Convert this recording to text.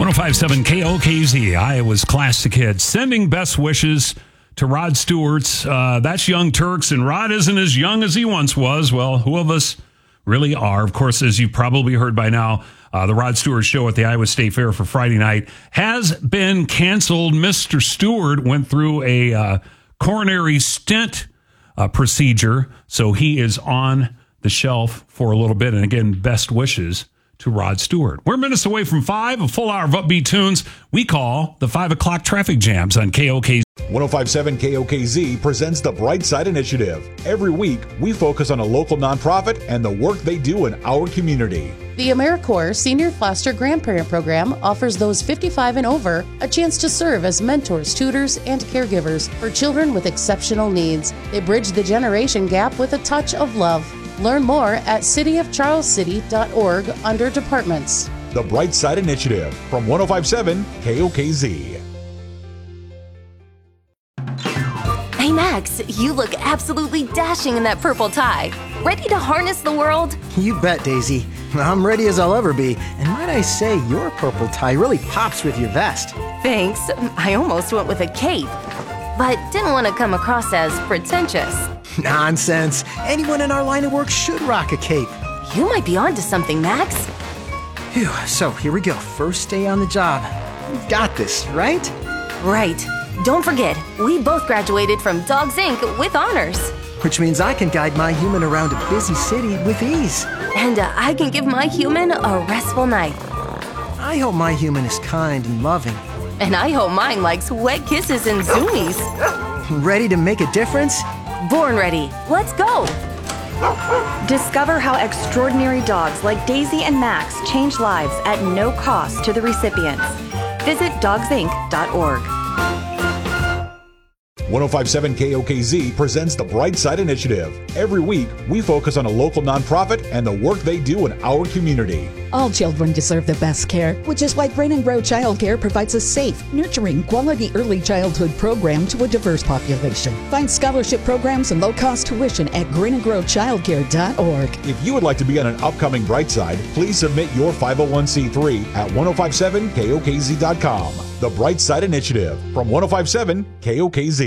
1057 KOKZ, Iowa's Classic Hits, sending best wishes to Rod Stewart. That's Young Turks, and Rod isn't as young as he once was. Well, who of us really are? Of course, as you've probably heard by now, the Rod Stewart show at the Iowa State Fair for Friday night has been canceled. Mr. Stewart went through a coronary stent procedure, so he is on the shelf for a little bit. And again, best wishes to Rod Stewart. We're minutes away from 5, a full hour of upbeat tunes we call the 5 o'clock traffic jams on KOKZ. 1057 KOKZ presents the Bright Side Initiative. Every week, we focus on a local nonprofit and the work they do in our community. The AmeriCorps Senior Foster Grandparent Program offers those 55 and over a chance to serve as mentors, tutors, and caregivers for children with exceptional needs. They bridge the generation gap with a touch of love. Learn more at cityofcharlescity.org under Departments. The Bright Side Initiative from 1057 KOKZ. Hey Max, you look absolutely dashing in that purple tie. Ready to harness the world? You bet, Daisy. I'm ready as I'll ever be. And might I say, your purple tie really pops with your vest. Thanks. I almost went with a cape, but didn't want to come across as pretentious. Nonsense. Anyone in our line of work should rock a cape. You might be onto something, Max. Phew, so here we go. First day on the job. We've got this, right? Right. Don't forget, we both graduated from Dogs Inc. with honors. Which means I can guide my human around a busy city with ease. And I can give my human a restful night. I hope my human is kind and loving. And I hope mine likes wet kisses and zoomies. Ready to make a difference? Born ready. Let's go. Discover how extraordinary dogs like Daisy and Max change lives at no cost to the recipients. Visit dogsinc.org. 1057 KOKZ presents the Bright Side Initiative. Every week, we focus on a local nonprofit and the work they do in our community. All children deserve the best care, which is why Green and Grow Child Care provides a safe, nurturing, quality early childhood program to a diverse population. Find scholarship programs and low-cost tuition at greenandgrowchildcare.org. If you would like to be on an upcoming Bright Side, please submit your 501c3 at 1057kokz.com. The Bright Side Initiative from 1057 KOKZ.